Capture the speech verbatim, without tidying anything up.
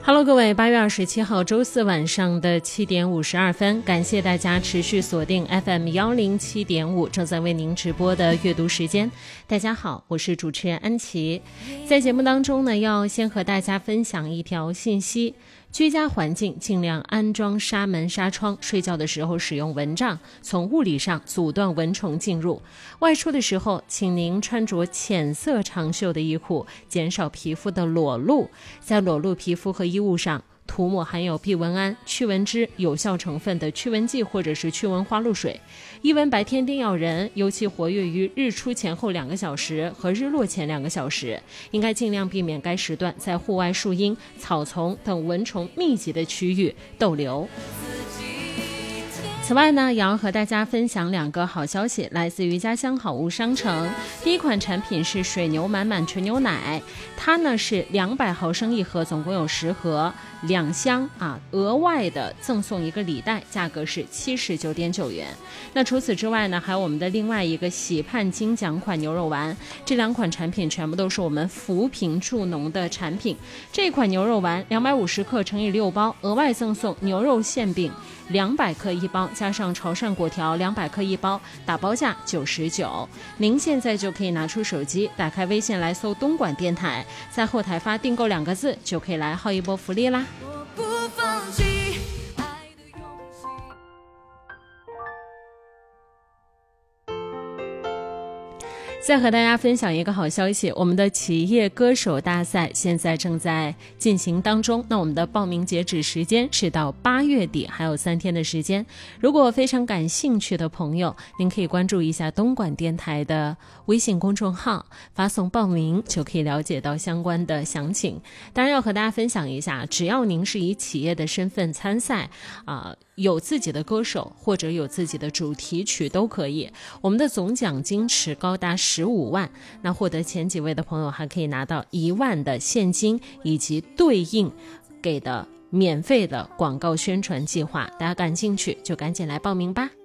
Hello， 各位，八月二十七号周四晚上的七点五十二分，感谢大家持续锁定 F M 一零七点五，正在为您直播的阅读时间。大家好，我是主持人安琪。在节目当中呢，要先和大家分享一条信息。居家环境尽量安装纱门纱窗，睡觉的时候使用蚊帐，从物理上阻断蚊虫进入。外出的时候，请您穿着浅色长袖的衣裤，减少皮肤的裸露。在裸露皮肤和衣物上涂抹含有避蚊胺、驱蚊脂有效成分的驱蚊剂或者是驱蚊花露水。伊蚊白天叮咬人，尤其活跃于日出前后两个小时和日落前两个小时，应该尽量避免该时段在户外树荫、草丛等蚊虫密集的区域逗留。此外呢，也要和大家分享两个好消息，来自于家乡好物商城。第一款产品是水牛满满纯牛奶，它呢是两百毫升一盒，总共有十盒，两箱啊，额外的赠送一个礼袋，价格是七十九点九元。那除此之外呢，还有我们的另外一个喜盼金奖款牛肉丸，这两款产品全部都是我们扶贫助农的产品。这款牛肉丸两百五十克乘以六包，额外赠送牛肉馅饼两百克一包，加上潮汕果条两百克一包，打包价九十九。您现在就可以拿出手机，打开微信来搜东莞电台，在后台发订购两个字，就可以来薅一波福利啦。我不放弃爱的勇气。再和大家分享一个好消息，我们的企业歌手大赛现在正在进行当中。那我们的报名截止时间是到八月底，还有三天的时间。如果非常感兴趣的朋友，您可以关注一下东莞电台的微信公众号，发送报名就可以了解到相关的详情。当然要和大家分享一下，只要您是以企业的身份参赛啊、呃，有自己的歌手或者有自己的主题曲都可以。我们的总奖金池高达十五万，那获得前几位的朋友还可以拿到一万的现金，以及对应给的免费的广告宣传计划。大家感兴趣就赶紧来报名吧。